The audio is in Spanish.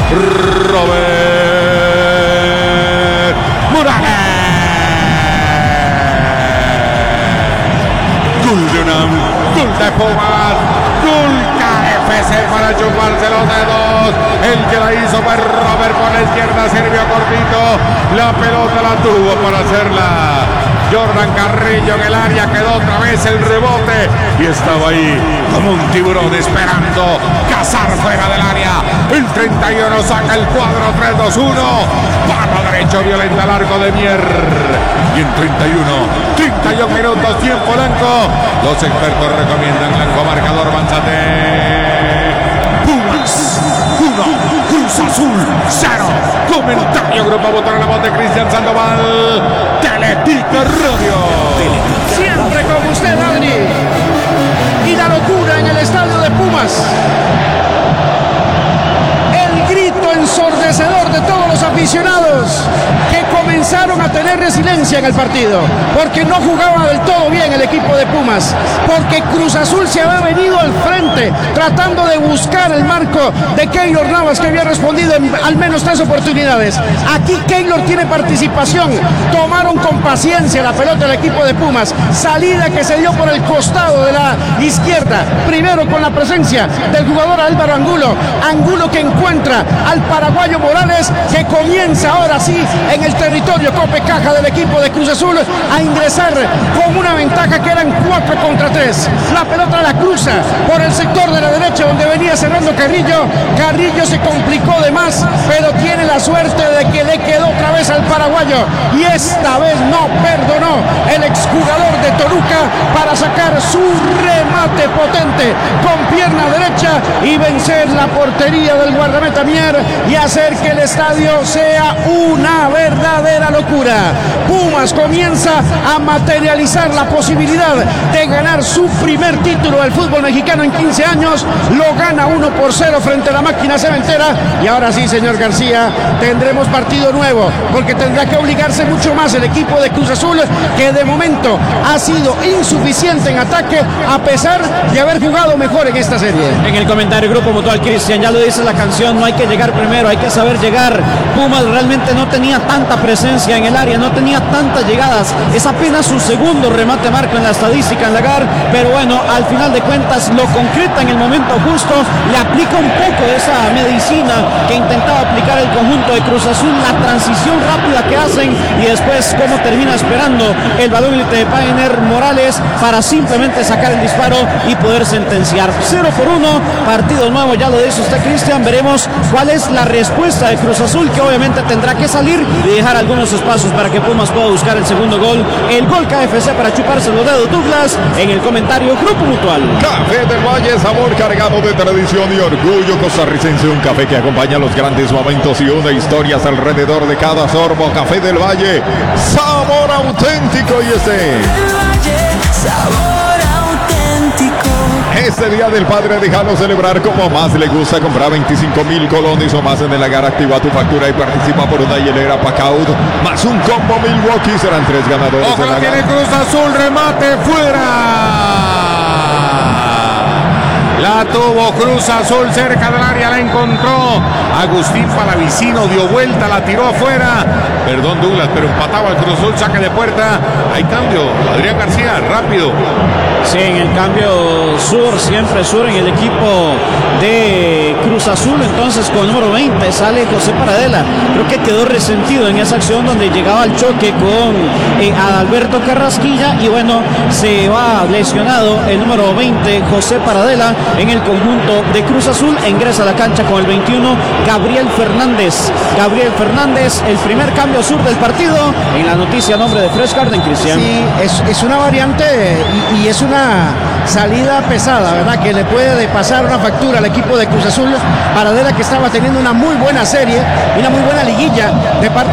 Robert Morales. Gol de UNAM, gol de Pumas, gol KFC para chuparse los dedos. El que la hizo fue Robert por la izquierda, sirvió cortito. La pelota la tuvo para hacerla Jordan Carrillo en el área, quedó otra vez el rebote y estaba ahí como un tiburón esperando cazar fuera del área. El 31 saca el cuadro 3-2-1. Palo derecho violenta al arco de Mier. Y en 31 minutos, tiempo blanco. Los expertos recomiendan blanco, marcador Manzate. Pumas 1, Cruz Azul 0. Comentario Grupo Botón en la voz de Cristian Sandoval. Teletica Radio. Siempre con usted, Adri. Y la locura en el estadio de Pumas. El grito ensordecedor de todos los aficionados que comenzaron a tener resiliencia en el partido, porque no jugaba del todo bien el equipo de Pumas, porque Cruz Azul se había venido al frente tratando de buscar el marco de Keylor Navas, que había respondido en al menos 3 oportunidades. Aquí Keylor tiene participación, tomaron con paciencia la pelota del equipo de Pumas, salida que se dio por el costado de la izquierda, primero con la presencia del jugador Álvaro Angulo que encuentra al paraguayo Morales, que comienza ahora sí en el territorio Cope-Caja del equipo de Cruz Azul a ingresar con una ventaja que eran 4 contra 3. La pelota la cruza por el sector de la derecha donde venía cerrando Carrillo. Carrillo se complicó de más, pero tiene la suerte de que le quedó otra vez al paraguayo y esta vez no perdonó el exjugador de Toluca para sacar su remate potente con pierna derecha y vencer la portería del guardameta Mier y hacer que el estadio sea una verdadera locura. Pumas comienza a materializar la posibilidad de ganar su primer título del fútbol mexicano en 15 años. Lo gana 1-0 frente a la máquina cementera y ahora sí, señor García, tendremos partido nuevo, porque tendrá que obligarse mucho más el equipo de Cruz Azul, que de momento ha sido insuficiente en ataque a pesar de haber jugado mejor en esta serie. En el comentario Grupo Mutual, Cristian, ya lo dice la canción, no hay que llegar primero, hay que saber llegar. Pumas realmente no tenía tanta presencia en el área, no tenía tantas llegadas, es apenas su segundo remate marco en la estadística en Lagar, pero bueno, al final de cuentas lo concreta en el momento justo, le aplica un poco de esa medicina que intentaba aplicar el conjunto de Cruz Azul, la transición rápida que hacen y después cómo termina esperando el balón de Painer Morales para simplemente sacar el disparo y poder sentenciar. 0-1, partido nuevo, ya lo dice usted, Cristian, veremos cuál es la respuesta de Cruz Azul, que obviamente tendrá que salir y dejar algunos espacios para que Pumas pueda buscar el segundo gol, el gol KFC para chuparse los dedos. Douglas, en el comentario Grupo Mutual. Café del Valle, sabor cargado de tradición y orgullo costarricense, un café que acompaña los grandes momentos y une historias alrededor de cada sorbo. Café del Valle, sabor auténtico. Y sabor auténtico. Este día del padre, déjalo celebrar como más le gusta. Compra 25,000 colones o más en el Lagar, activa tu factura y participa por una hielera Pacaud más un combo Milwaukee. Serán 3 ganadores. Ojo, la tiene Cruz Azul, remate fuera. La tuvo Cruz Azul cerca del área, la encontró Agustín Palavicino, dio vuelta, la tiró afuera. Perdón, Douglas, pero empataba el Cruz Azul, saque de puerta. Hay cambio, Adrián García, rápido. Sí, en el cambio sur, siempre sur en el equipo de Cruz Azul. Entonces con el número 20 sale José Paradela. Creo que quedó resentido en esa acción donde llegaba al choque con Adalberto Carrasquilla y bueno, se va lesionado el número 20 José Paradela en el conjunto de Cruz Azul. Ingresa a la cancha con el 21 Gabriel Fernández. Gabriel Fernández, el primer cambio sur del partido. En la noticia, nombre de Fresh Garden, Cristian. Sí, es una variante y es una salida pesada, ¿verdad? Que le puede pasar una factura al equipo de Cruz Azul. Paradela, que estaba teniendo una muy buena serie y una muy buena liguilla de parte